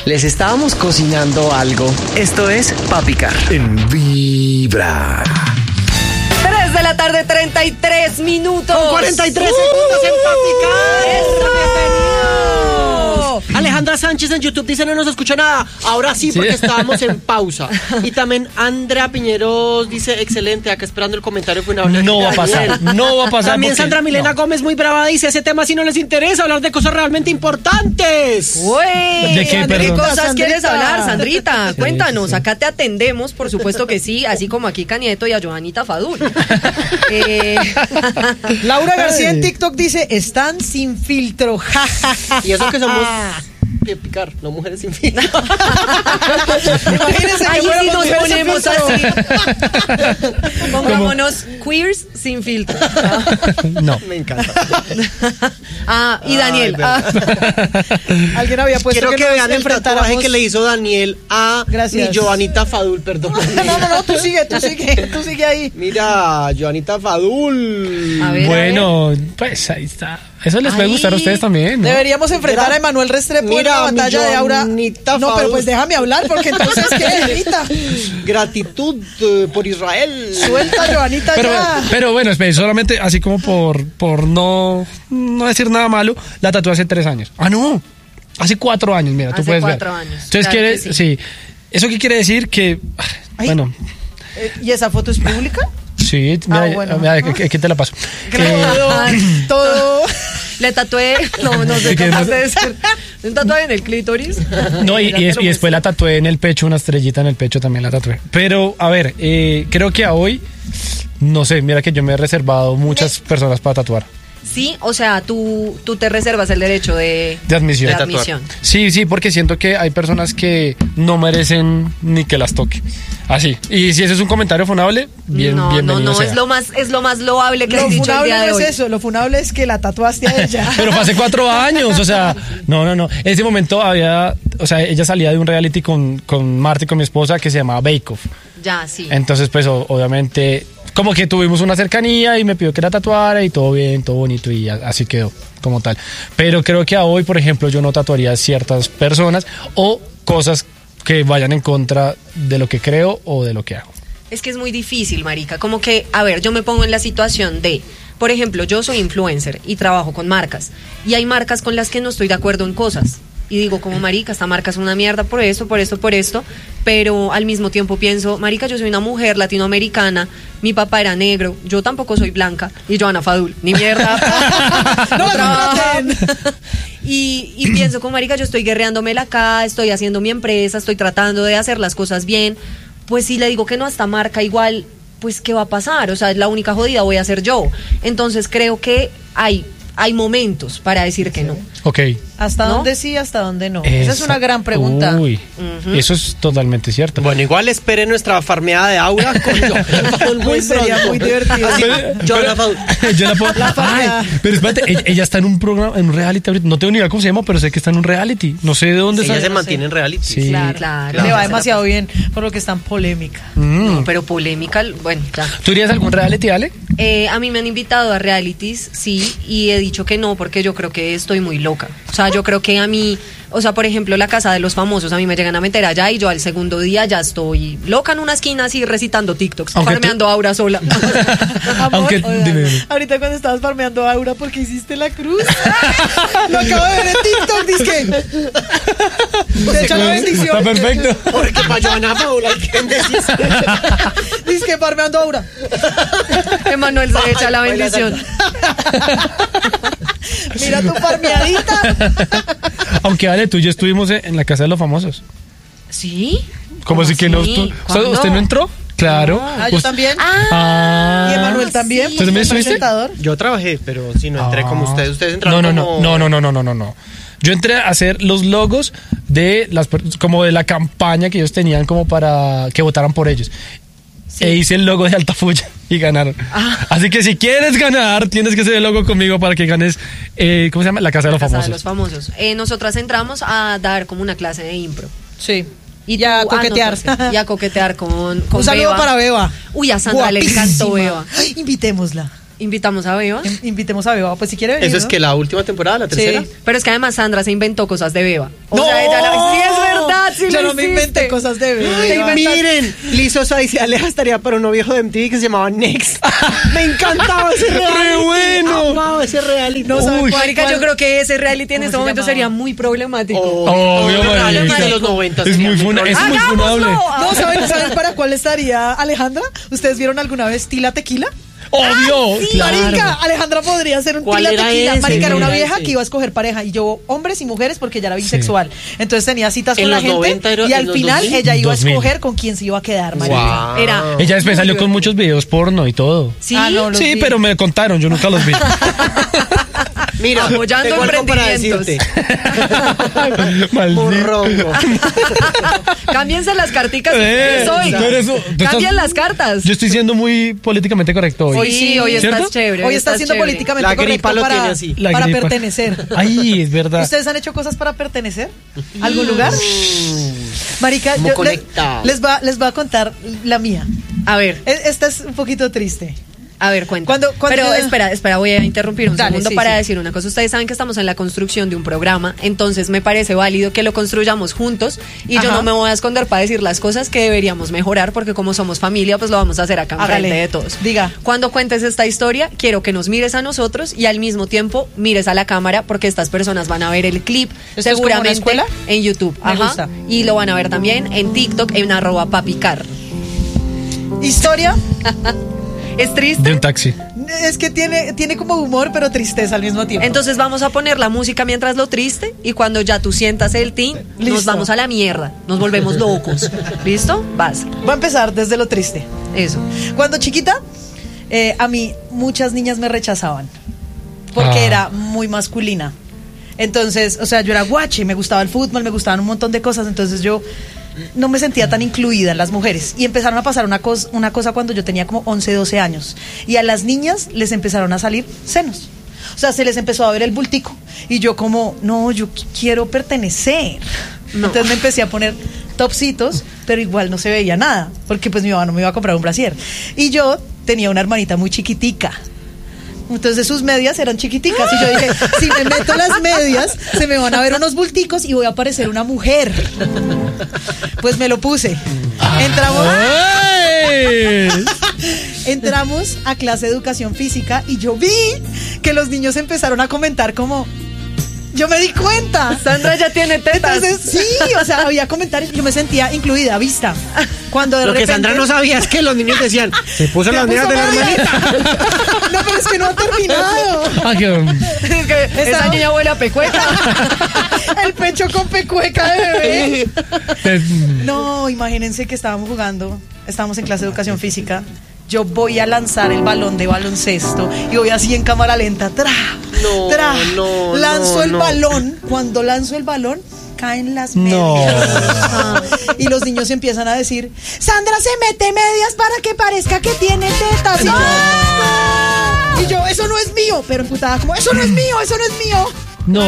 Les estábamos cocinando algo. Esto es Pa' Picar. En Vibra. 3 de la tarde, 33 minutos. Con 43 segundos en Pa' Picar. ¡Eso, bienvenido! Alejandra Sánchez en YouTube dice: no nos escucha nada. Ahora sí, porque estábamos en pausa. Y también Andrea Piñeros dice: excelente, acá esperando el comentario final. No va a pasar, no va a pasar. También porque, Sandra Milena Gómez, muy brava, dice: ese tema sí no les interesa, hablar de cosas realmente importantes. Uy, ¿De qué, ¿qué perdón? cosas Sandrita. quieres hablar, Sandrita? Sí, Cuéntanos, sí. acá te atendemos, por supuesto que sí, así como aquí Canieto y a Johanita Fadul. Laura García en TikTok dice: están sin filtro. Ja, ja, ja, Y eso que somos ja. de picar, no mujeres sin fin. Imagínense Ahí que sí fuéramos nos mujeres sin ponemos filtro. así. Pongámonos queers sin filtro. No. Me encanta. Y Daniel. Alguien había puesto Quiero que nos vean el enfrentáramos. tatuaje que le hizo Daniel a Gracias. mi Johanita Fadul, perdón. No, tú sigue ahí. Mira, Johanita Fadul. A ver, Bueno, pues ahí está. Eso les puede Ay. gustar a ustedes también, ¿no? Deberíamos enfrentar a Emanuel Restrepo en la Mira, batalla mi de Aura. Johanita No, pero Fadul. pues déjame hablar, porque entonces, ¿qué, Anita? Gratitud por Israel. Suelta, Johanita, ya. Pero bueno, espere, solamente así como por no decir nada malo, la tatué hace 3 años. Ah, no, hace 4 años, mira, tú Hace puedes 4 ver. años, Entonces claro quiere, que sí. sí. ¿Eso qué quiere decir? Que, Ay. bueno, ¿Y esa foto es pública? sí, mira, bueno. mira, aquí te la paso. Todo. Le tatué, no sé ¿Y qué capaz más? de decir. Un tatuaje en el clítoris. No, y después la tatué en el pecho, una estrellita en el pecho también la tatué. Pero, a ver, creo que a hoy, no sé, mira que yo me he reservado muchas personas para tatuar. Sí, o sea, tú te reservas el derecho de admisión. de admisión. Sí, porque siento que hay personas que no merecen ni que las toque. Así. Y si ese es un comentario funable, bienvenido sea. es lo más loable que Lo has dicho el funable día de no hoy. es eso, lo funable es que la tatuaste a ella. Pero fue hace 4 años, o sea, no. En ese momento ella salía de un reality con Marta y con mi esposa que se llamaba Bake Off. Ya, sí. Entonces, pues, obviamente, como que tuvimos una cercanía y me pidió que la tatuara y todo bien, todo bonito y así quedó, como tal. Pero creo que a hoy, por ejemplo, yo no tatuaría a ciertas personas o cosas que vayan en contra de lo que creo o de lo que hago. Es que es muy difícil, marica. Como que, a ver, yo me pongo en la situación de, por ejemplo, yo soy influencer y trabajo con marcas. Y hay marcas con las que no estoy de acuerdo en cosas. Y digo, como marica, esta marca es una mierda por esto. Pero al mismo tiempo pienso, marica, yo soy una mujer latinoamericana, mi papá era negro, yo tampoco soy blanca. Y Johanna Fadul, ni mierda. No, trabaja. no. Y pienso, como marica, yo estoy guerreándomela acá, estoy haciendo mi empresa, estoy tratando de hacer las cosas bien. Pues si le digo que no a esta marca, igual, pues ¿qué va a pasar? O sea, la única jodida voy a ser yo. Entonces creo que hay momentos para decir que no. Ok. ¿Hasta ¿No? dónde sí, hasta dónde no? Esa es una gran pregunta. Uy, eso es totalmente cierto. Bueno, igual espere nuestra farmeada de Aura con Johanna Fadul muy Pues sería pronto. muy divertido. Así, Johanna Fadul. Yo la puedo. farmeada. Ay, pero espérate, ella está en un programa, en un reality ahorita. No tengo ni idea cómo se llama, pero sé que está en un reality. No sé de dónde Ella está. se mantiene en reality. Sí. Claro. Le va demasiado bien, por lo que está en polémica. No, pero polémica, bueno, ya. ¿Tú irías a algún reality, Ale? A mí me han invitado a realities, sí, y he dicho que no, porque yo creo que estoy muy loca. O sea, yo creo que a mí, o sea, por ejemplo, la Casa de los Famosos, a mí me llegan a meter allá y yo al segundo día ya estoy loca en una esquina así recitando TikToks, Aunque farmeando a Aura sola. Amor, Aunque, oigan, dime. ahorita cuando estabas farmeando a Aura porque hiciste la cruz. Lo acabo de ver en TikTok, dizque. Te echa la bendición. Está perfecto. Porque para Johanna Fadul hay que decir. Dizque farmeando a Aura. Emanuel se echa la Baila, bendición. Mira tu farmeadita. Aunque Ale, tú y yo estuvimos en la Casa de los Famosos. ¿Sí? ¿Cómo así que no? ¿Cuándo? ¿Usted no entró? Claro. Yo también. Ah. Y Emanuel también. sí. ¿Tú también estuviste? presentador. Yo trabajé, pero si no entré como ustedes. Ustedes entraron como... No. Yo entré a hacer los logos de como de la campaña que ellos tenían como para que votaran por ellos. Sí. E hice el logo de Altafulla y ganaron. Así que si quieres ganar, tienes que hacer el logo conmigo para que ganes, ¿cómo se llama? La Casa de los Famosos. De los Famosos. Nosotras entramos a dar como una clase de impro. Sí. Y ya a tú coquetear. anotaste. Y a coquetear con Un saludo Beba. para Beba. Uy, a Sandra le encantó Guapísima. Beba. Ay, invitémosla. Invitamos a Beba. Invitemos a Beba, pues si quiere venir. Eso es ¿no? que la última temporada, la tercera. Sí. Pero es que además Sandra se inventó cosas de Beba. O ¡No! sea, ella sí es verdad. sí Yo lo no me hiciste. inventé cosas de Te bebé. inventaste- Miren, Liz Sosa dice, Aleja estaría para uno viejo de MTV que se llamaba Next. Me encantaba ese reality. ¡Re bueno! Amaba ese reality. No saben Uy. cuál- Marica, cuál- yo creo que ese reality en ¿Cómo este se momento llamaba? sería muy problemático. Obvio, Los reality marica. de los 90 Es muy funable. No, ¿saben para cuál estaría Alejandra? ¿Ustedes vieron alguna vez Tila Tequila? Obvio, Sí, claro. marica, Alejandra podría ser un ¿Cuál Tila era Tequila. ese? Marica, era una Era vieja ese. que iba a escoger pareja y yo hombres y mujeres porque ella era bisexual. Entonces tenía citas En con la los gente 90 era- y en al los final 2000. ella iba a 2000. escoger con quién se iba a quedar, marica. Wow. Era. Ella después salió con muchos videos porno y todo. Sí, Ah, no, los Sí, vi. pero me contaron, yo nunca los vi. Mira, Apoyando tengo algo para emprendimientos. decirte. Maldito. Morrongo. Cámbiense las carticas. Eh, Soy. tú eres- tú estás- Cambien las cartas. Yo estoy siendo muy políticamente correcto hoy. Hoy sí, hoy ¿Cierto? estás chévere. Hoy está estás siendo chévere. políticamente La correcto gripa lo para, tiene así. La para gripa. pertenecer. Ay, es verdad. ¿Ustedes han hecho cosas para pertenecer? ¿A algún lugar? Marica, Como yo conectados. les va a contar la mía. A ver, Esta es un poquito triste. cuenta. Cuando Pero yo- espera, voy a interrumpir un Dale, segundo sí, para sí. decir una cosa. Ustedes saben que estamos en la construcción de un programa, entonces me parece válido que lo construyamos juntos y yo Ajá. no me voy a esconder para decir las cosas que deberíamos mejorar porque como somos familia, pues lo vamos a hacer acá Hágale. enfrente de todos. Diga. Cuando cuentes esta historia, quiero que nos mires a nosotros y al mismo tiempo mires a la cámara porque estas personas van a ver el clip ¿Esto es como una seguramente escuela? en YouTube. Me Ajá. gusta. Y lo van a ver también en TikTok en @papicar. Historia ¿Es triste? De un taxi. es que tiene como humor, pero tristeza al mismo tiempo. Entonces vamos a poner la música mientras lo triste y cuando ya tú sientas el tin, nos Listo. vamos a la mierda, nos volvemos locos. ¿Listo? Vas. Voy a empezar desde lo triste. Eso. Cuando chiquita, a mí muchas niñas me rechazaban porque Ah. era muy masculina. Entonces, o sea, yo era guache, me gustaba el fútbol, me gustaban un montón de cosas, entonces yo no me sentía tan incluida en las mujeres. Y empezaron a pasar una cosa cuando yo tenía como 11, 12 años. Y a las niñas les empezaron a salir senos. O sea, se les empezó a ver el bultico. Y yo como, no, yo quiero pertenecer. No. Entonces me empecé a poner topsitos, pero igual no se veía nada, porque pues mi mamá no me iba a comprar un brasier. Y yo tenía una hermanita muy chiquitica. Entonces sus medias eran chiquiticas y yo dije, si me meto las medias, se me van a ver unos bulticos y voy a parecer una mujer. Pues me lo puse. ¡Ay! Entramos a clase de educación física y yo vi que los niños empezaron a comentar como, yo me di cuenta. Sandra ya tiene tetas. Entonces, sí, o sea, había comentarios, yo me sentía incluida, vista. Cuando de Lo que repente, Sandra no sabía es que los niños decían, se puso las medias de la hermanita. No, pero es que no ha terminado. Ah, qué- Es que esa niña huele a pecueca. El pecho con pecueca de bebé. es- No, imagínense que estábamos en clase de educación física. Yo voy a lanzar el balón de baloncesto y voy así en cámara lenta. No, lanzo el no. balón. Cuando lanzo el balón, caen las No. medias. Y los niños empiezan a decir, Sandra se mete medias para que parezca que tiene tetas. Y yo, eso no es mío. Pero emputada como, eso no es mío. No.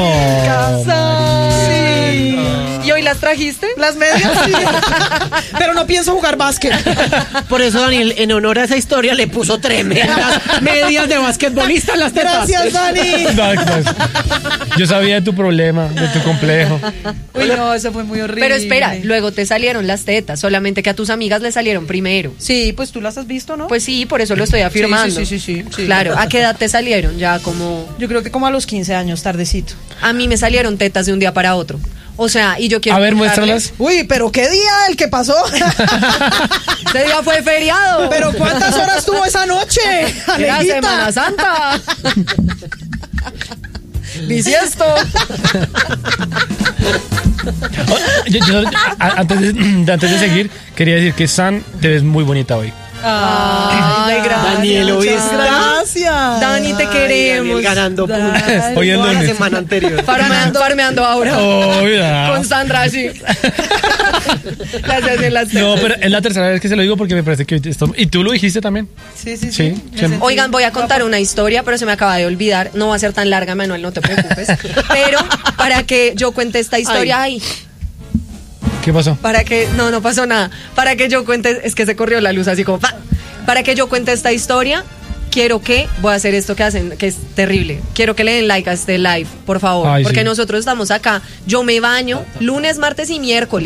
Sí. ¿Y hoy las trajiste? Las medias, sí. Pero no pienso jugar básquet. Por eso Daniel, en honor a esa historia, le puso tremendas medias de basquetbolista en las tetas. Gracias, Dani. No, pues, yo sabía de tu problema, de tu complejo. Uy, no, eso fue muy horrible. Pero espera, luego te salieron las tetas, solamente que a tus amigas le salieron primero. Sí, pues tú las has visto, ¿no? Pues sí, por eso lo estoy afirmando. sí. Claro, ¿a qué edad te salieron? Ya como... Yo creo que como a los 15 años, tardecito. A mí me salieron tetas de un día para otro. O sea, y yo quiero... A ver, contarles- muéstralas. Uy, pero ¿qué día el que pasó? Ese día fue feriado. Pero ¿cuántas horas tuvo esa noche? Era Alejita? Semana Santa. Bisiesto. Antes de seguir, quería decir que San, te ves muy bonita hoy. Ay, gracias. Daniel, ¿oíste? Gracias. Dani, te queremos. Daniel ganando puntos. Hoy es Toda la lunes. semana anterior. Farmeando ahora. Oiga. Con Sandra, sí. Gracias en las No, tetas. pero es la tercera vez que se lo digo porque me parece que esto... Y tú lo dijiste también. Sí. Sí, Me siempre. sentí Oigan, voy a contar guapa. una historia, pero se me acaba de olvidar. No va a ser tan larga, Manuel, no te preocupes. Pero para que yo cuente esta historia, ay, ¿Qué pasó? para que, no pasó nada. Para que yo cuente, es que se corrió la luz así como, ¡pa! Para que yo cuente esta historia, voy a hacer esto que hacen, que es terrible. Quiero que le den like a este live, por favor. Ay, porque sí. nosotros estamos acá. Yo me baño lunes, martes y miércoles.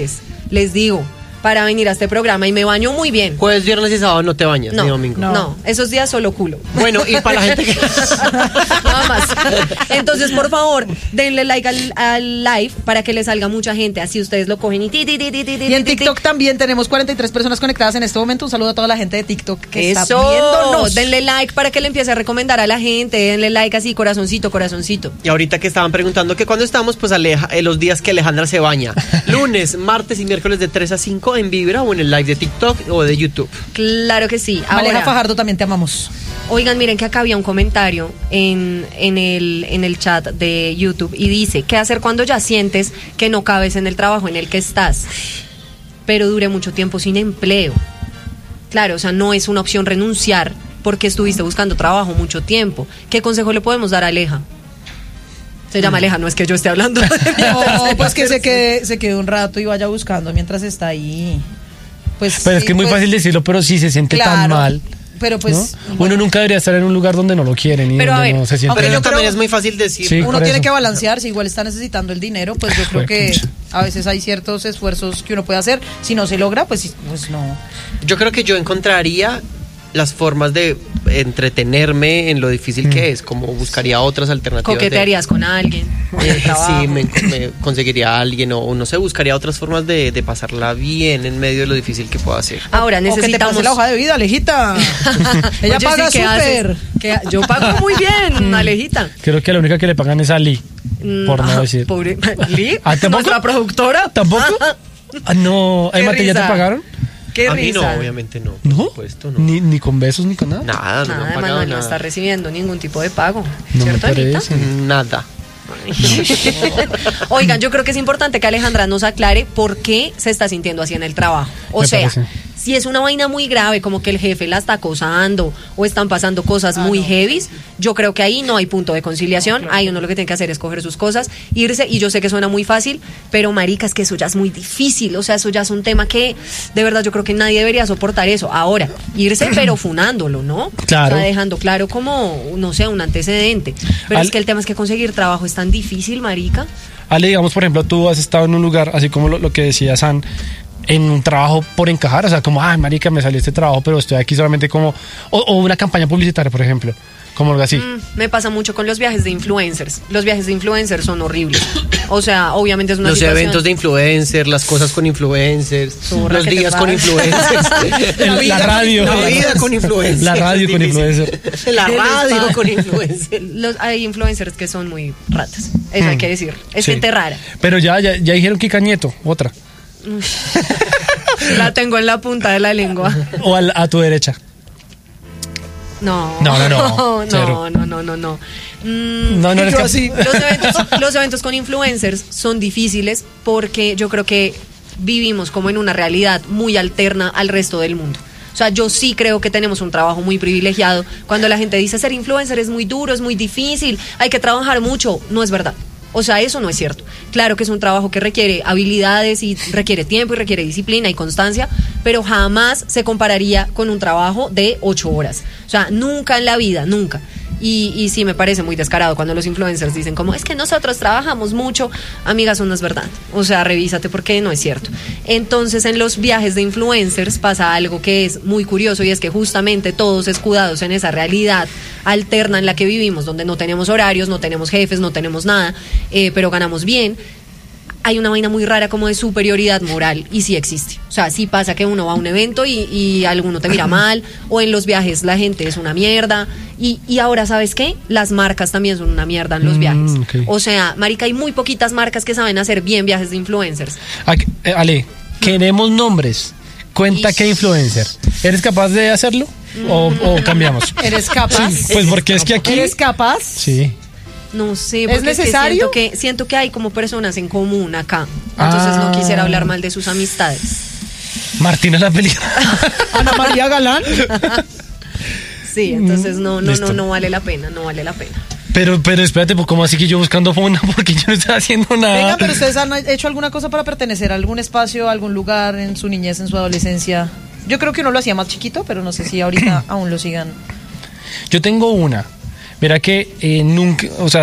les digo, para venir a este programa y me baño muy bien. Jueves, viernes y sábado no te bañas, ni domingo. No, esos días solo culo. Bueno, y para la gente que... Nada más. Entonces, por favor, denle like al live para que le salga mucha gente. Así ustedes lo cogen y Y en TikTok también tenemos 43 personas conectadas en este momento. Un saludo a toda la gente de TikTok que está viéndonos. Denle like para que le empiece a recomendar a la gente. Denle like así, corazoncito, corazoncito. Y ahorita que estaban preguntando que cuando estamos, pues los días que Alejandra se baña. Lunes, martes y miércoles de 3 a 5 en Vibra o en el live de TikTok o de YouTube. Claro que sí. Maleja Ahora, Fajardo, también te amamos. oigan, miren que acá había un comentario en el chat de YouTube y dice, ¿qué hacer cuando ya sientes que no cabes en el trabajo en el que estás, pero dure mucho tiempo sin empleo? Claro, o sea, no es una opción renunciar porque estuviste buscando trabajo mucho tiempo. ¿Qué consejo le podemos dar a Aleja? Se llama Aleja, no es que yo esté hablando de No, pues que se quede un rato y vaya buscando mientras está ahí. Pues, pero es que es muy fácil decirlo, pero si se siente tan mal. Pero pues ¿no? Uno nunca debería estar en un lugar donde no lo quieren y pero donde a ver, no se siente Pero bien. también es muy fácil decir. Sí, uno por tiene eso. que balancearse, igual está necesitando el dinero, pues yo creo que a veces hay ciertos esfuerzos que uno puede hacer. Si no se logra, pues no. Yo creo que yo encontraría las formas de entretenerme en lo difícil que es, como buscaría otras alternativas. ¿Coquetearías con alguien? En el trabajo. Sí, me conseguiría a alguien o no sé, buscaría otras formas de pasarla bien en medio de lo difícil que pueda hacer. Ahora O que te necesitamos pase la hoja de vida, Alejita. Ella Oye, paga sí, ¿qué súper. haces? Yo pago muy bien, Alejita. Creo que la única que le pagan es a Lee, por no decir. Pobre Lee, ¿Ah, tampoco? nuestra productora. ¿Tampoco? Ah, no. Qué ¿Ay, ¿ya te risa. pagaron? Qué a mí risa. no, obviamente no. ¿No? Por supuesto, no. Ni con besos ni con nada. Nada, no me Nada, han pagado Manuel no nada. está recibiendo ningún tipo de pago. No me ¿Cierto, Anita? parece. Nada. Oigan, yo creo que es importante que Alejandra nos aclare por qué se está sintiendo así en el trabajo. O Me sea, parece. si es una vaina muy grave, como que el jefe la está acosando o están pasando cosas muy heavies, yo creo que ahí no hay punto de conciliación. Ahí uno lo que tiene que hacer es coger sus cosas, irse, y yo sé que suena muy fácil, pero marica, es que eso ya es muy difícil. O sea, eso ya es un tema que de verdad yo creo que nadie debería soportar eso. Ahora, irse pero funándolo, ¿no? Claro. O sea, dejando claro como, no sé, un antecedente. Pero es que el tema es que conseguir trabajo es tan difícil, marica. Ale, digamos, por ejemplo, tú has estado en un lugar, así como lo que decía San, en un trabajo por encajar, o sea, como, ay, marica, me salió este trabajo, pero estoy aquí solamente como, o una campaña publicitaria, por ejemplo, como algo así. Me pasa mucho con los viajes de influencers. Los viajes de influencers son horribles. O sea, obviamente es una Los situación. eventos de influencers, las cosas con influencers, Zurra, los ¿qué te días con pasa? influencers, La radio. la vida con influencers. La radio con Difícil. influencers. La ¿Qué les radio pasa? con influencers. Hay influencers que son muy ratas. Eso hay que decir. Es Sí. gente rara. Pero ya dijeron Kika Nieto, otra. La tengo en la punta de la lengua. O a tu derecha. No. No, No, cero. no, no, no, no. No eres yo cap- así. Los eventos con influencers son difíciles porque yo creo que vivimos como en una realidad muy alterna al resto del mundo. O sea, yo sí creo que tenemos un trabajo muy privilegiado. Cuando la gente dice ser influencer es muy duro, es muy difícil, hay que trabajar mucho, no es verdad. O sea, eso no es cierto. Claro que es un trabajo que requiere habilidades y requiere tiempo y requiere disciplina y constancia, pero jamás se compararía con un trabajo de 8 horas. O sea, nunca en la vida, nunca. Y sí me parece muy descarado cuando los influencers dicen como, es que nosotros trabajamos mucho. Amiga, eso no es verdad. O sea, revísate porque no es cierto. Entonces, en los viajes de influencers pasa algo que es muy curioso, y es que justamente todos escudados en esa realidad alterna en la que vivimos, donde no tenemos horarios, no tenemos jefes, no tenemos nada, pero ganamos bien. Hay una vaina muy rara como de superioridad moral, y sí existe. O sea, sí pasa que uno va a un evento y alguno te mira mal, o en los viajes la gente es una mierda, y ahora, ¿sabes qué? Las marcas también son una mierda en los viajes. Ok. O sea, marica, hay muy poquitas marcas que saben hacer bien viajes de influencers. Ale, queremos nombres. Cuenta Ish. qué influencer. ¿Eres capaz de hacerlo? ¿O cambiamos? ¿Eres capaz? Pues porque es que aquí... ¿Eres capaz? Sí. No sé, ¿Es porque necesario? que siento que hay como personas en común acá. Entonces no quisiera hablar mal de sus amistades. Martina la película. Ana María Galán. Sí, entonces no Listo. vale la pena, no vale la pena. Pero espérate, pues ¿cómo así que yo buscando funa? Porque yo no estoy haciendo nada. Venga, pero ustedes han hecho alguna cosa para pertenecer a algún espacio, a alún lugar en su niñez, en su adolescencia. Yo creo que uno lo hacía más chiquito, pero no sé si ahorita aún lo sigan. Yo tengo una. Mira que nunca, o sea,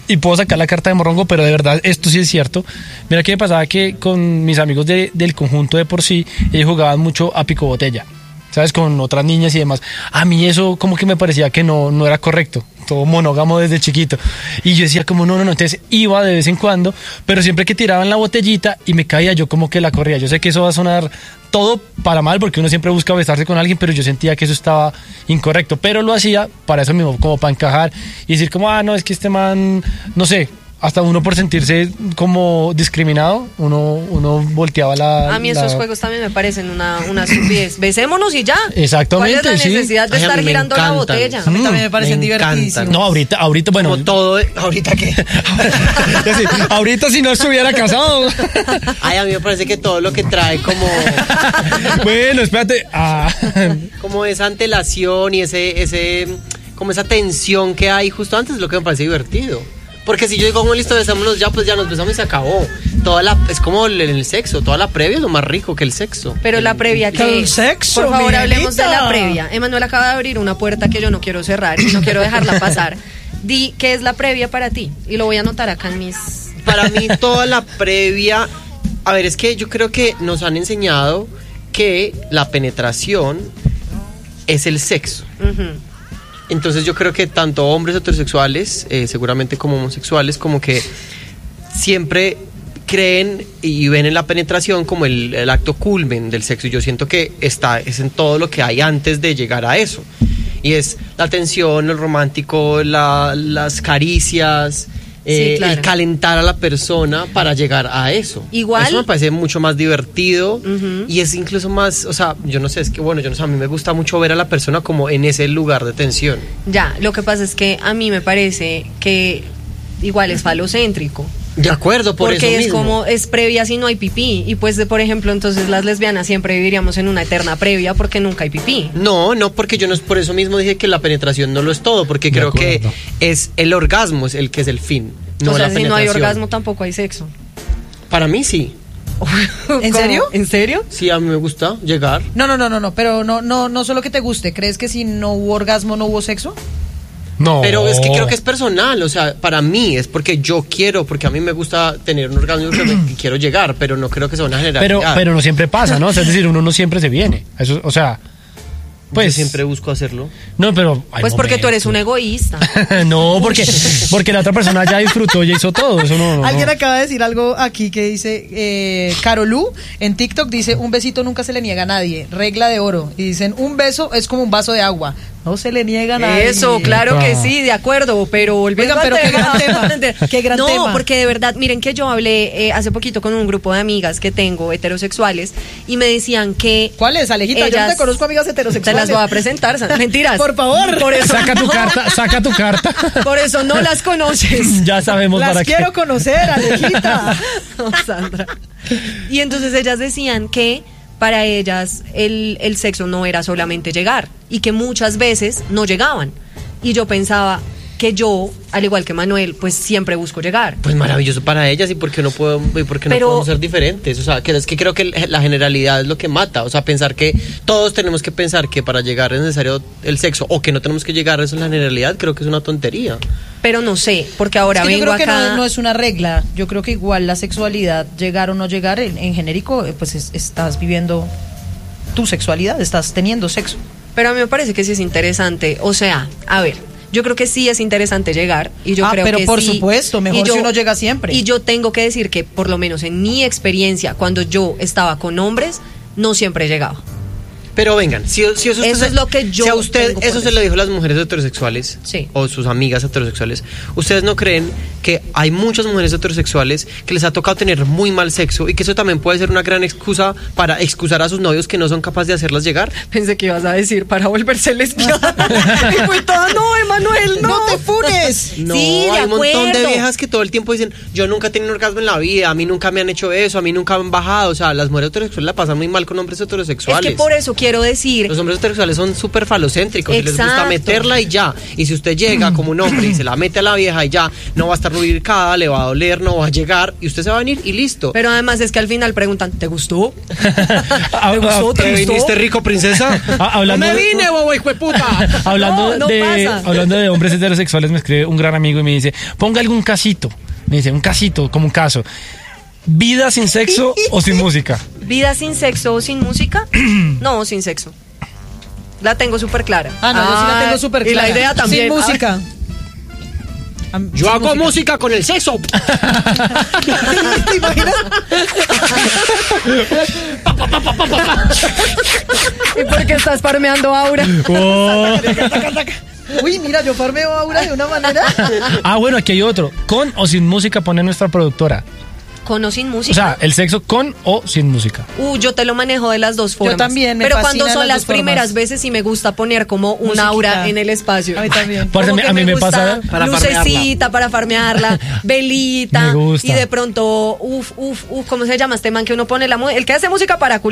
y puedo sacar la carta de morrongo, pero de verdad esto sí es cierto. Mira que me pasaba que con mis amigos del conjunto de por sí, ellos jugaban mucho a pico botella, ¿sabes? Con otras niñas y demás. A mí eso como que me parecía que no era correcto. Todo monógamo desde chiquito. Y yo decía como no. Entonces iba de vez en cuando, pero siempre que tiraban la botellita y me caía, yo como que la corría. Yo sé que eso va a sonar todo para mal porque uno siempre busca besarse con alguien, pero yo sentía que eso estaba incorrecto. Pero lo hacía para eso mismo, como para encajar y decir como, no, es que este man, no sé, hasta uno por sentirse como discriminado, uno volteaba la... A mí esos juegos también me parecen una estupidez. Besémonos y ya. Exactamente, ¿Cuál es la necesidad de Ay, a estar mí me girando la encantan. botella? A mí también me parecen Me encantan. divertidísimos. No, ahorita, bueno. Como todo, ¿ahorita qué? Es decir, ahorita si no estuviera casado. Ay, a mí me parece que todo lo que trae como Bueno, espérate. como esa antelación y como esa tensión que hay justo antes es lo que me parece divertido. Porque si yo digo, como listo, besámonos ya, pues ya nos besamos y se acabó. Es como el sexo, toda la previa es lo más rico que el sexo. Pero la previa que El sexo, por favor, mi hablemos de la Anita. previa. Emanuel acaba de abrir una puerta que yo no quiero cerrar y no quiero dejarla pasar. Di qué es la previa para ti y lo voy a anotar acá en mis... Para mí toda la previa, a ver, es que yo creo que nos han enseñado que la penetración es el sexo. Ujú. Entonces yo creo que tanto hombres heterosexuales, seguramente como homosexuales, como que siempre creen y ven en la penetración como el acto culmen del sexo. Y yo siento que es en todo lo que hay antes de llegar a eso. Y es la tensión, el romántico, las caricias, Sí, claro. el calentar a la persona para llegar a eso. Igual- Eso me parece mucho más divertido Ujú. y es incluso más, o sea, yo no sé, es que bueno, yo no sé, a mí me gusta mucho ver a la persona como en ese lugar de tensión. Ya, lo que pasa es que a mí me parece que igual es falocéntrico. De acuerdo, por Porque eso es mismo. como, es previa si no hay pipí. Y pues, por ejemplo, entonces las lesbianas siempre viviríamos en una eterna previa porque nunca hay pipí. No, porque yo no es por eso mismo dije que la penetración no lo es todo, porque De creo que acuerdo. es el orgasmo es el que es el fin, no o sea, la si no hay penetración. orgasmo tampoco hay sexo. Para mí sí. ¿En ¿Cómo? serio? ¿En serio? Sí, a mí me gusta llegar. No, pero no solo que te guste. ¿Crees que si no hubo orgasmo no hubo sexo? No. Pero es que creo que es personal, o sea, para mí es porque yo quiero, porque a mí me gusta tener un orgasmo y quiero llegar, pero no creo que sea una generalidad. Pero no siempre pasa, ¿no? O sea, es decir, uno no siempre se viene. Eso, o sea, pues Yo siempre busco hacerlo. No, pero hay Pues porque tú eres un momentos. egoísta. No, porque la otra persona ya disfrutó, ya hizo todo. Eso no. Alguien acaba de decir algo aquí que dice, Carolú en TikTok dice, un besito nunca se le niega a nadie, regla de oro. Y dicen, un beso es como un vaso de agua, no se le niega a nadie. Eso, claro que sí, de acuerdo, pero volviendo Oigan, pero al qué gran tema, qué gran no, tema. porque de verdad, miren que yo hablé hace poquito con un grupo de amigas que tengo heterosexuales y me decían que ¿Cuál es, Alejita? Yo no ellas- te conozco amigas te heterosexuales. las voy a presentar, mentiras. Por favor. Por eso, Saca tu carta, saca tu carta. por eso no las conoces. Ya sabemos Las para qué. quiero conocer, Alejita. No, Sandra. Y entonces ellas decían que para ellas el sexo no era solamente llegar y que muchas veces no llegaban. Y yo pensaba que yo, al igual que Manuel, pues siempre busco llegar. Pues maravilloso para ellas y por qué no Pero- podemos ser diferentes, o sea, que es que creo que la generalidad es lo que mata, o sea, pensar que todos tenemos que pensar que para llegar es necesario el sexo o que no tenemos que llegar, eso es la generalidad, creo que es una tontería. Pero no sé, porque ahora Es que yo vengo creo que acá. no es una regla. Yo creo que igual la sexualidad, llegar o no llegar, en genérico, pues estás viviendo tu sexualidad, estás teniendo sexo. Pero a mí me parece que sí es interesante. O sea, a ver, yo creo que sí es interesante llegar. Y yo creo pero que por sí. supuesto, mejor Y si uno llega siempre. Y yo tengo que decir que, por lo menos en mi experiencia, cuando yo estaba con hombres, no siempre llegaba. Pero vengan, si eso, Eso es lo que yo si a usted tengo por eso se decir. lo dijo a las mujeres heterosexuales Sí. o sus amigas heterosexuales, ¿ustedes no creen que hay muchas mujeres heterosexuales que les ha tocado tener muy mal sexo y que eso también puede ser una gran excusa para excusar a sus novios que no son capaces de hacerlas llegar? Pensé que ibas a decir para volverse lesbiana. Y fue toda, no, Emanuel, no. ¡No te funes! No, Sí, de hay un montón de acuerdo. viejas que todo el tiempo dicen, yo nunca he tenido un orgasmo en la vida, a mí nunca me han hecho eso, a mí nunca me han bajado, o sea, las mujeres heterosexuales la pasan muy mal con hombres Es heterosexuales. que por eso quiero decir... Los hombres heterosexuales son súper falocéntricos y les gusta Exacto. meterla y ya. Y si usted llega como un hombre y se la mete a la vieja y ya, no va a estar lubricada, le va a doler, no va a llegar y usted se va a venir y listo. Pero además es que al final preguntan, ¿te gustó? ¿Te viniste rico, princesa? Hablando ¡No me de- vine, bobo, hijo de puta! No pasa. Hablando de hombres heterosexuales, me escribe un gran amigo y me dice, ponga algún casito. Me dice, un casito, como un caso. ¿Vida sin sexo o sin música? ¿Vida sin sexo o sin música? No, sin sexo. La tengo súper clara. Ah, no, yo sí la tengo súper clara. Y la idea también. Sin música. Yo hago música con el sexo. ¿Te imaginas? ¿Y por qué estás farmeando Aura? Oh. Uy, mira, yo farmeo Aura de una manera. Ah, bueno, aquí hay otro. ¿Con o sin música pone nuestra productora? ¿Con o sin O música? sea, el sexo con o sin música. Yo te lo manejo de las dos formas. también, me Pero fascinan cuando son las las dos formas. primeras veces sí me gusta poner como un Musiquita. aura en el espacio. A mí también. Parce, Como que a mí me gusta pasa para lucecita para farmearla, velita. Me gusta. Y de pronto, ¿cómo se llama este man que uno pone el que hace música para